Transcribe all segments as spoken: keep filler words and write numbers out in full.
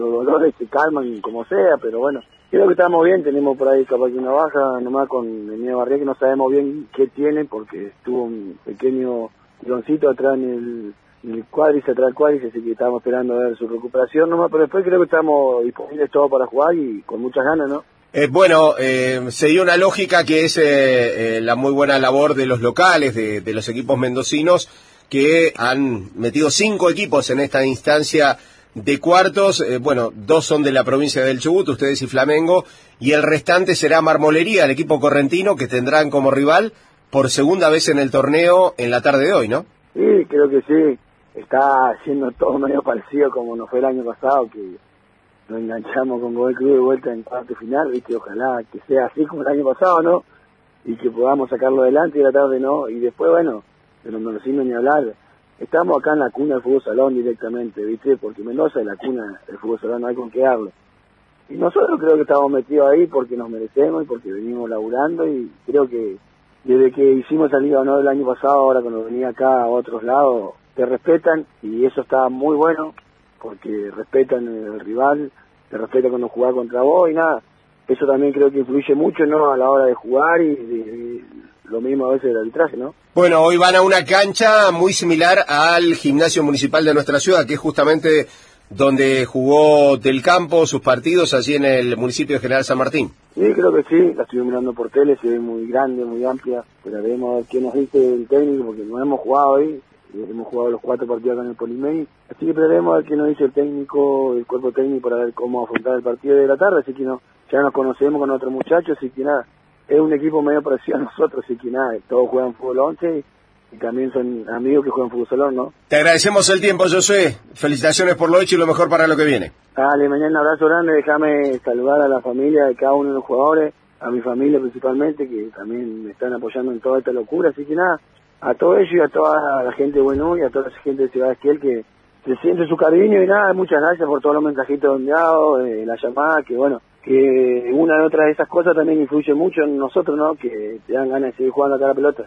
los dolores se calman como sea, pero bueno, creo que estamos bien. Tenemos por ahí capaz que una baja nomás con el Neo Barrié, que no sabemos bien qué tiene, porque estuvo un pequeño tironcito atrás en el, en el cuádriceps, atrás del cuádriceps, así que estamos esperando a ver su recuperación nomás, pero después creo que estamos disponibles todos para jugar y con muchas ganas, ¿no? Eh, bueno, eh, se dio una lógica que es eh, eh, la muy buena labor de los locales, de, de los equipos mendocinos, que han metido cinco equipos en esta instancia de cuartos. Eh, bueno, dos son de la provincia del Chubut, ustedes y Flamengo, y el restante será Marmolería, el equipo correntino, que tendrán como rival por segunda vez en el torneo en la tarde de hoy, ¿no? Sí, creo que sí. Está haciendo todo medio parecido como nos fue el año pasado, que nos enganchamos con Godoy Cruz de vuelta en cuarto final, ¿viste? Ojalá que sea así como el año pasado, ¿no? Y que podamos sacarlo adelante y la tarde no. Y después, bueno, de los mendocinos ni hablar. Estamos acá en la cuna del fútbol salón directamente, ¿viste? Porque Mendoza es la cuna del fútbol salón, no hay con qué darlo. Y nosotros creo que estamos metidos ahí porque nos merecemos y porque venimos laburando, y creo que desde que hicimos el Liga Honor el año pasado, ahora cuando venía acá a otros lados, te respetan, y eso está muy bueno, porque respetan el rival, te respetan cuando jugás contra vos, y nada, eso también creo que influye mucho, ¿no?, a la hora de jugar, y, y, y lo mismo a veces del arbitraje, ¿no? Bueno, hoy van a una cancha muy similar al gimnasio municipal de nuestra ciudad, que es justamente donde jugó Del Campo sus partidos, allí en el municipio de General San Martín. Sí, creo que sí, la estoy mirando por tele, se ve muy grande, muy amplia, pero veremos a ver qué nos dice el técnico, porque no hemos jugado ahí, hemos jugado los cuatro partidos acá en el Polimei, así que veremos a ver qué nos dice el técnico, el cuerpo técnico, para ver cómo afrontar el partido de la tarde, así que no, ya nos conocemos con otros muchachos, así que nada, es un equipo medio parecido a nosotros, así que nada, todos juegan fútbol once y, y también son amigos que juegan fútbol salón, ¿no? Te agradecemos el tiempo, Josué, felicitaciones por lo hecho y lo mejor para lo que viene. Dale, mañana un abrazo grande, déjame saludar a la familia de cada uno de los jugadores, a mi familia principalmente, que también me están apoyando en toda esta locura, así que nada, a todo ello y a toda la gente de Buenos y a toda la gente de Ciudad Esquiel que se siente su cariño, y nada, muchas gracias por todos los mensajitos enviados, eh, la llamada, que bueno, que una de otras de esas cosas también influye mucho en nosotros, ¿no?, que te dan ganas de seguir jugando acá a la pelota.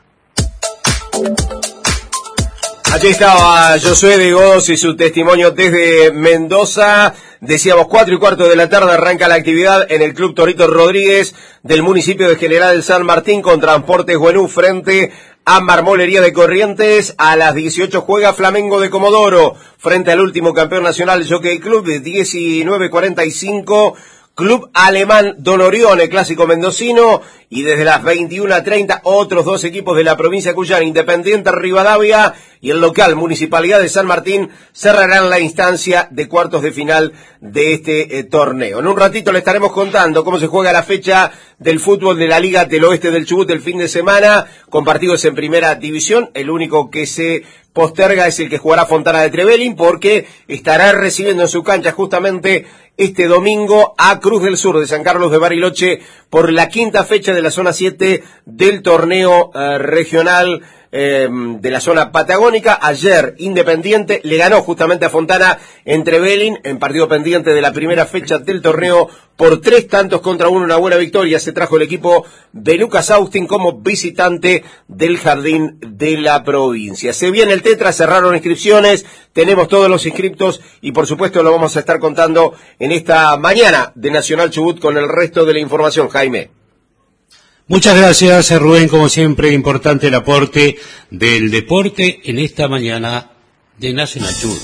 Allí estaba Josué de Godos y su testimonio desde Mendoza. Decíamos, cuatro y cuarto de la tarde arranca la actividad en el Club Torito Rodríguez del municipio de General San Martín, con Transportes Buenú frente a Marmolería de Corrientes. A las dieciocho juega Flamengo de Comodoro frente al último campeón nacional Jockey Club. De diecinueve cuarenta y cinco Club Alemán Don Orione, clásico mendocino, y desde las veintiuna treinta otros dos equipos de la provincia de Cuyán, Independiente Rivadavia y el local Municipalidad de San Martín, cerrarán la instancia de cuartos de final de este eh, torneo. En un ratito le estaremos contando cómo se juega la fecha del fútbol de la Liga del Oeste del Chubut el fin de semana, con partidos en primera división. El único que se posterga es el que jugará Fontana de Trevelin, porque estará recibiendo en su cancha justamente este domingo a Cruz del Sur de San Carlos de Bariloche por la quinta fecha de la zona siete del torneo eh, regional eh, de la zona patagónica. Ayer Independiente le ganó justamente a Fontana en Trevelin, en partido pendiente de la primera fecha del torneo, por tres tantos contra uno. Una buena victoria se trajo el equipo de Lucas Austin como visitante del Jardín de la Provincia. Se viene el Tetra, cerraron inscripciones, tenemos todos los inscriptos y por supuesto lo vamos a estar contando en esta mañana de Nacional Chubut con el resto de la información. Jaime. Muchas gracias, Rubén, como siempre, importante el aporte del deporte en esta mañana de Nacional Chubut.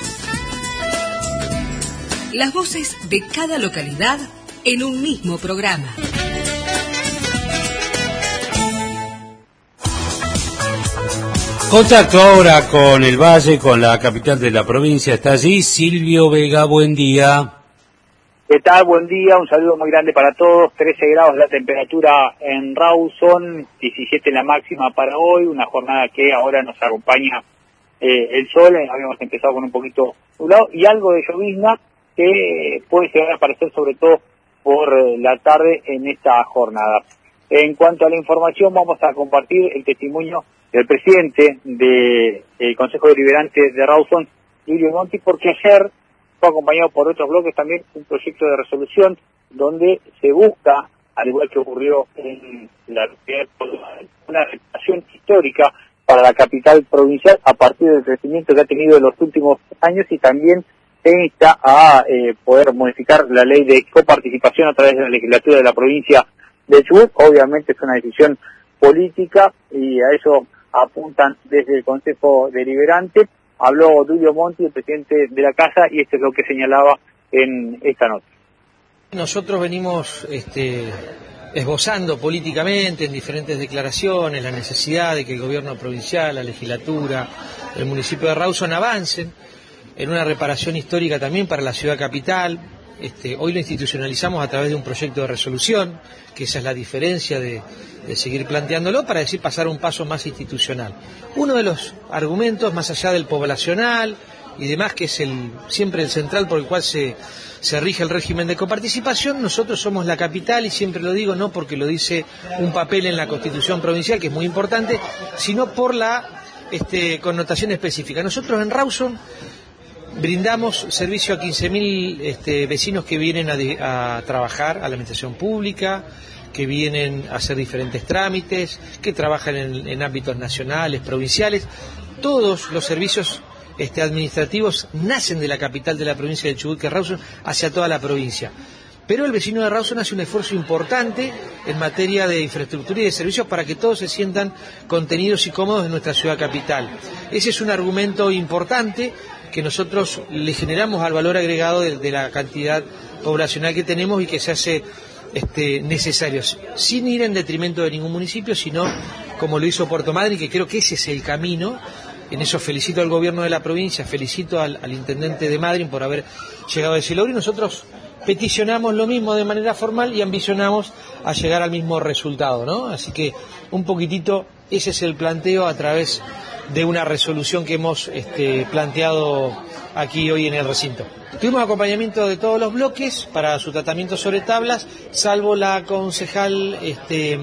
Las voces de cada localidad en un mismo programa. Contacto ahora con el Valle, con la capital de la provincia. Está allí Silvio Vega, buen día. ¿Qué tal? Buen día, un saludo muy grande para todos. trece grados la temperatura en Rawson, diecisiete la máxima para hoy, una jornada que ahora nos acompaña eh, el sol. Habíamos empezado con un poquito nublado y algo de llovizna que puede llegar a aparecer sobre todo por eh, la tarde en esta jornada. En cuanto a la información, vamos a compartir el testimonio del presidente del de, Consejo Deliberante de Rawson, Julio Monti, porque ayer fue acompañado por otros bloques también un proyecto de resolución donde se busca, al igual que ocurrió en la una reputación histórica para la capital provincial a partir del crecimiento que ha tenido en los últimos años y también se insta a eh, poder modificar la ley de coparticipación a través de la legislatura de la provincia de Chubut. Obviamente es una decisión política y a eso apuntan desde el Consejo Deliberante. Habló Duilio Monti, el presidente de la Casa, y esto es lo que señalaba en esta nota. Nosotros venimos este, esbozando políticamente en diferentes declaraciones la necesidad de que el gobierno provincial, la legislatura, el municipio de Rawson avancen en una reparación histórica también para la ciudad capital. Este, hoy lo institucionalizamos a través de un proyecto de resolución, que esa es la diferencia de, de seguir planteándolo, para decir pasar un paso más institucional. Uno de los argumentos, más allá del poblacional y demás, que es el siempre el central por el cual se, se rige el régimen de coparticipación, nosotros somos la capital, y siempre lo digo, no porque lo dice un papel en la Constitución provincial, que es muy importante, sino por la este, connotación específica. Nosotros en Rawson brindamos servicio a quince mil este, vecinos que vienen a, de, a trabajar a la administración pública, que vienen a hacer diferentes trámites, que trabajan en, en ámbitos nacionales, provinciales. Todos los servicios este, administrativos nacen de la capital de la provincia de Chubut, que es Rawson, hacia toda la provincia. Pero el vecino de Rawson hace un esfuerzo importante en materia de infraestructura y de servicios para que todos se sientan contenidos y cómodos en nuestra ciudad capital. Ese es un argumento importante que nosotros le generamos al valor agregado de, de la cantidad poblacional que tenemos y que se hace este, necesario, sin ir en detrimento de ningún municipio, sino como lo hizo Puerto Madryn, que creo que ese es el camino. En eso felicito al gobierno de la provincia, felicito al, al intendente de Madryn por haber llegado a ese logro, y nosotros peticionamos lo mismo de manera formal y ambicionamos a llegar al mismo resultado, ¿no? Así que un poquitito ese es el planteo a través de una resolución que hemos este, planteado aquí hoy en el recinto. Tuvimos acompañamiento de todos los bloques para su tratamiento sobre tablas, salvo la concejal este,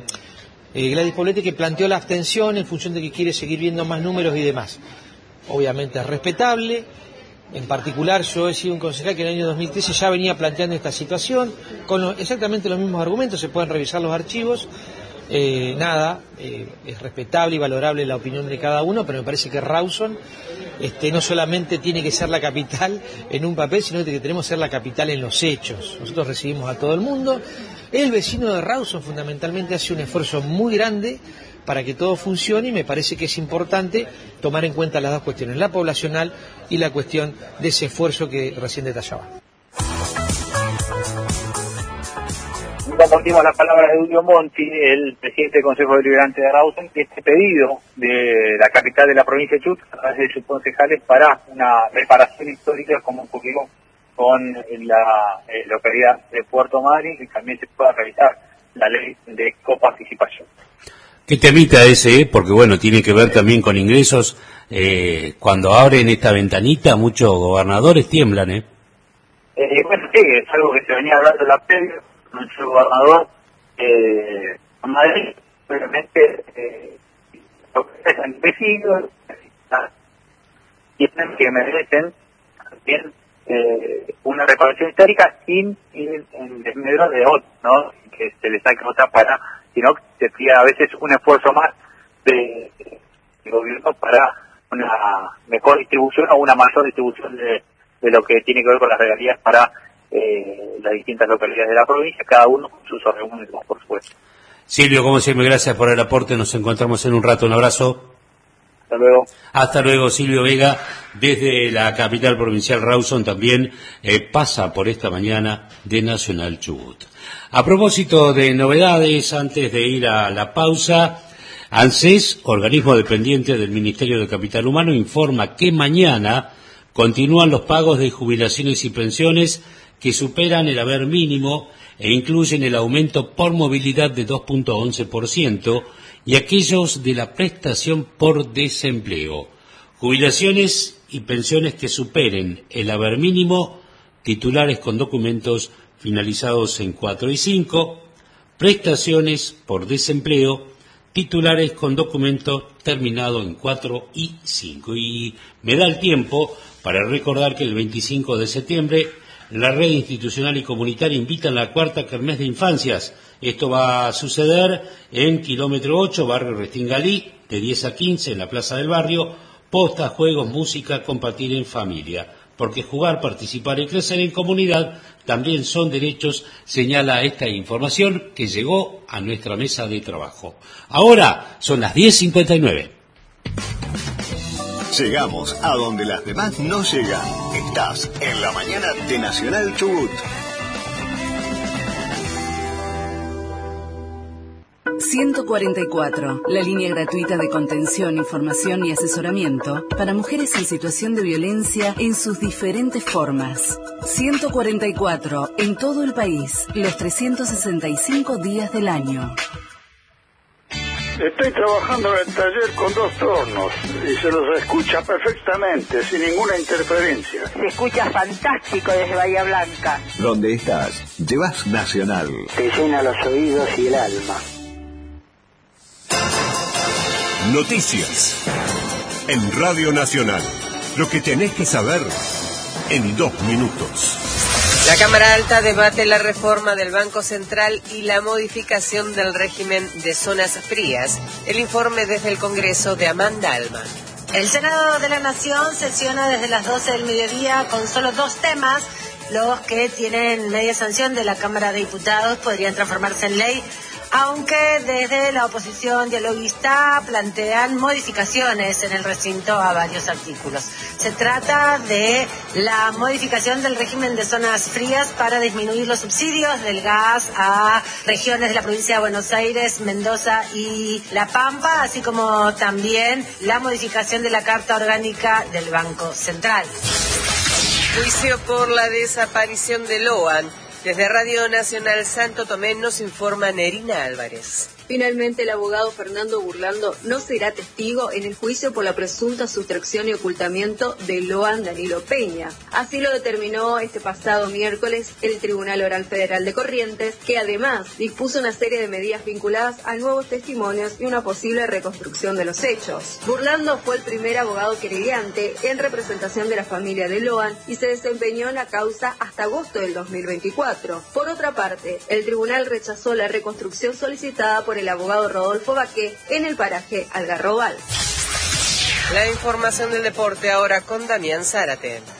eh, Gladys Poblete, que planteó la abstención en función de que quiere seguir viendo más números y demás. Obviamente es respetable. En particular, yo he sido un concejal que en el año dos mil trece ya venía planteando esta situación, con lo, exactamente los mismos argumentos, se pueden revisar los archivos. Eh, nada, eh, es respetable y valorable la opinión de cada uno, pero me parece que Rawson este, no solamente tiene que ser la capital en un papel, sino que tenemos que ser la capital en los hechos. Nosotros recibimos a todo el mundo. El vecino de Rawson fundamentalmente hace un esfuerzo muy grande para que todo funcione, y me parece que es importante tomar en cuenta las dos cuestiones, la poblacional y la cuestión de ese esfuerzo que recién detallaba. Compartimos las palabras de Duilio Monti, el presidente del Consejo Deliberante de Rawson, que este pedido de la capital de la provincia de Chubut, a través de sus concejales, para una reparación histórica como ocurrió con la eh, localidad de Puerto Madryn, y también se pueda realizar la ley de coparticipación. ¿Qué temita ese? Porque bueno, tiene que ver también con ingresos. Eh, cuando abren esta ventanita, muchos gobernadores tiemblan, ¿eh? eh bueno, sí, es algo que se venía hablando en la previa. Nuestro gobernador eh, Madrid, obviamente, eh, han crecido y que merecen también eh, una reparación histórica sin ir en desmedro de otros, ¿no? Que se les saque otra para, sino que se pide a veces un esfuerzo más de, de gobierno para una mejor distribución o una mayor distribución de, de lo que tiene que ver con las regalías para Eh, las distintas localidades de la provincia, cada uno con sus organismos, por supuesto. Silvio, como siempre, gracias por el aporte, nos encontramos en un rato, un abrazo. Hasta luego. Hasta luego, Silvio Vega, desde la capital provincial Rawson, también eh, pasa por esta mañana de Nacional Chubut. A propósito de novedades, antes de ir a la pausa, ANSES, organismo dependiente del Ministerio de Capital Humano, informa que mañana continúan los pagos de jubilaciones y pensiones que superan el haber mínimo e incluyen el aumento por movilidad de dos punto once por ciento y aquellos de la prestación por desempleo. Jubilaciones y pensiones que superen el haber mínimo, titulares con documentos finalizados en cuatro y cinco, prestaciones por desempleo, titulares con documento terminado en cuatro y cinco. Y me da el tiempo para recordar que el veinticinco de septiembre la red institucional y comunitaria invita a la cuarta kermés de infancias. Esto va a suceder en kilómetro ocho, barrio Restingalí, de diez a quince en la plaza del barrio. Postas, juegos, música, compartir en familia. porque jugar, participar y crecer en comunidad también son derechos, señala esta información que llegó a nuestra mesa de trabajo. Ahora son las diez cincuenta y nueve. Llegamos a donde las demás no llegan. Estás en la mañana de Nacional Chubut. ciento cuarenta y cuatro, la línea gratuita de contención, información y asesoramiento para mujeres en situación de violencia en sus diferentes formas. ciento cuarenta y cuatro, en todo el país, los trescientos sesenta y cinco días del año. Estoy trabajando en el taller con dos tornos y se los escucha perfectamente, sin ninguna interferencia. Se escucha fantástico desde Bahía Blanca. Donde estás, llevas Nacional. Te llena los oídos y el alma. Noticias en Radio Nacional. Lo que tenés que saber en dos minutos. La Cámara Alta debate la reforma del Banco Central y la modificación del régimen de zonas frías. El informe desde el Congreso de Amanda Alma. El Senado de la Nación sesiona desde las doce del mediodía con solo dos temas. Los que tienen media sanción de la Cámara de Diputados podrían transformarse en ley, aunque desde la oposición dialoguista plantean modificaciones en el recinto a varios artículos. Se trata de la modificación del régimen de zonas frías para disminuir los subsidios del gas a regiones de la provincia de Buenos Aires, Mendoza y La Pampa, así como también la modificación de la Carta Orgánica del Banco Central. Juicio por la desaparición de Loan. Desde Radio Nacional Santo Tomé nos informa Nerina Álvarez. Finalmente, el abogado Fernando Burlando no será testigo en el juicio por la presunta sustracción y ocultamiento de Loan Danilo Peña. Así lo determinó este pasado miércoles el Tribunal Oral Federal de Corrientes, que además dispuso una serie de medidas vinculadas a nuevos testimonios y una posible reconstrucción de los hechos. Burlando fue el primer abogado querellante en representación de la familia de Loan y se desempeñó en la causa hasta agosto del dos mil veinticuatro. Por otra parte, el tribunal rechazó la reconstrucción solicitada por el abogado Rodolfo Baqué en el paraje Algarrobal. La información del deporte ahora con Damián Zárate.